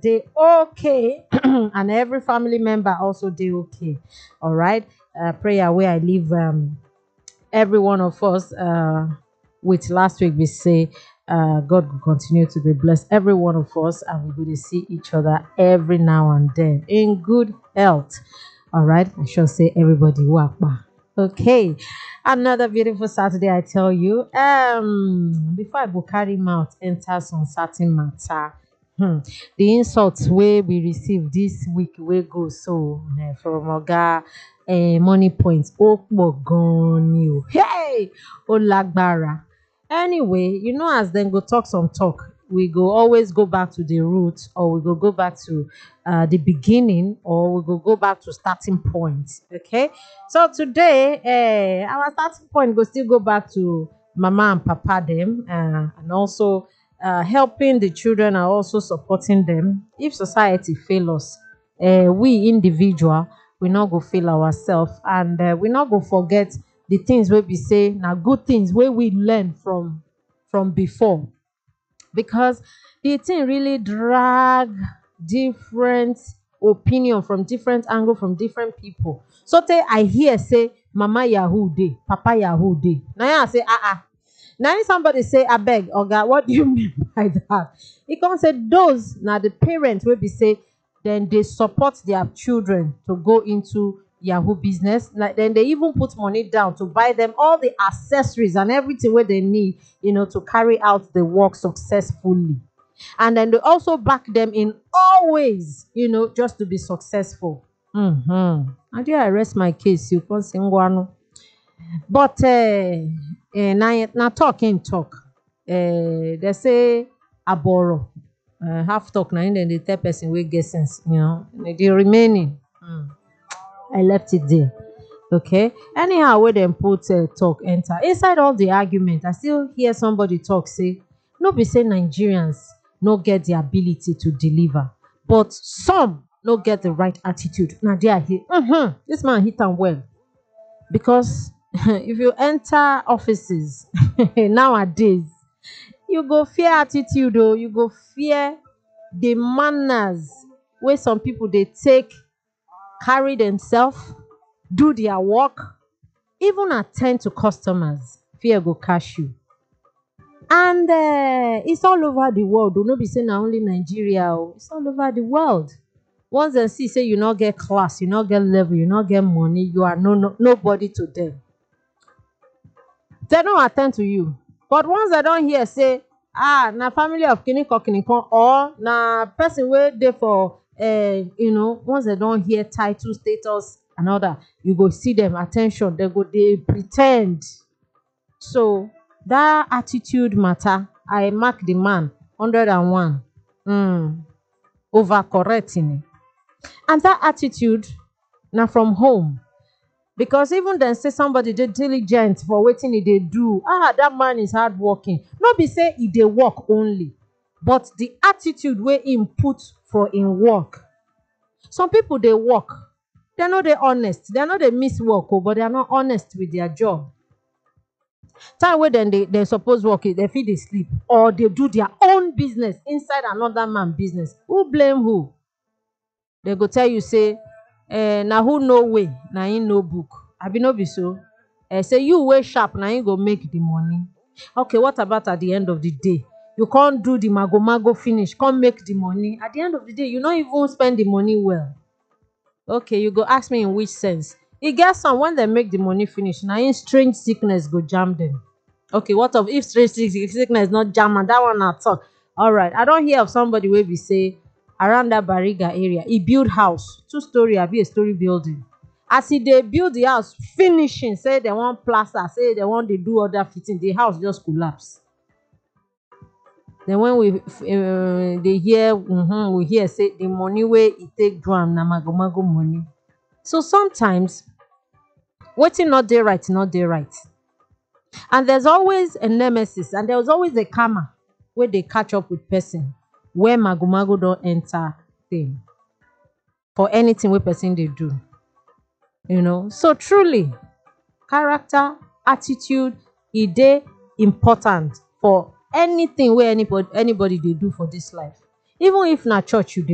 they okay, and every family member also they okay. All right. Prayer where I leave every one of us with last week we say God will continue to be bless every one of us, and we're going to see each other every now and then in good health. All right, I shall say everybody wakba. Okay, another beautiful Saturday. I tell you. Before I go carry mouth enter some certain matter. Hmm. The insults wey we receive this week wey go so from Oga money points ó pọ̀ gan-an ni o. Hey! Ó lágbára. Anyway, you know, as then go talk some talk, we go always go back to the roots, or we go back to the beginning, or we go back to starting point. Okay, so today our starting point go still go back to mama and papa them, and also helping the children and also supporting them. If society fail us, we individual we not go fail ourselves, and we not go forget the things wey be say na good things wey we learn from before, because the thing really drag different opinion from different angle from different people. So tey I hear say mama yahoo dey, papa yahoo dey, na I say na somebody say abeg oga what do you mean by that? He come say those na the parents wey be say then they support their children to go into yahoo business. Like then they even put money down to buy them all the accessories and everything where they need, to carry out the work successfully. And then they also back them in always, just to be successful. I do arrest my case, you can sing one. But now talking talk. They say aboro. Half talk now, and then the third person will get sense, The remaining, I left it there. Okay. Anyhow, where them put talk enter inside all the argument, I still hear somebody talk say, no be say Nigerians no get the ability to deliver, but some no get the right attitude. Now they are here. This man hit them well, because if you enter offices nowadays, you go fear attitude, or you go fear the manners where some people they take carry themselves, do their work, even attend to customers. Fear go catch you. And it's all over the world. Do not be saying only Nigeria. It's all over the world. Once they see say you not get class, you not get level, you not get money, you are nobody to them. They don't attend to you. But once they don't hear say, na family of kiniko, or na person where they for once they don't hear title, status, and all that, you go see them attention, they pretend. So that attitude matter. I mark the man 101. Over correcting. And that attitude now from home. Because even then say somebody dey diligent for waiting they do. That man is hardworking. Not be say he dey work only, but the attitude where him put for in work. Some people they work, they're not they honest. They're not they miss work, but they are not honest with their job. Time where then they suppose work, they feel they sleep, or they do their own business inside another man business. Who blame who? They go tell you say, na who know way, na in no book. Abi no be so. Say you way sharp, na you go make the money. Okay, what about at the end of the day? You can't do the mago finish, can't make the money. At the end of the day, you not even spend the money well. Okay, you go ask me in which sense. E get some when they make the money finish, na in strange sickness go jam them. Okay, what of if strange sickness not jam and that one at all? All right, I don't hear of somebody where we say around that Bariga area, he build house, 2-story, be a story building. As they build the house, finishing, say they want plaster, say they want to do other fitting, the house just collapse. Then when we they hear, we hear say the money where it take drum na mago money. So sometimes, waiting not there right, not there right. And there's always a nemesis, and there's always a karma where they catch up with person where mago don't enter thing for anything where person they do. So truly, character, attitude, is important for anything where anybody they do for this life. Even if na church you dey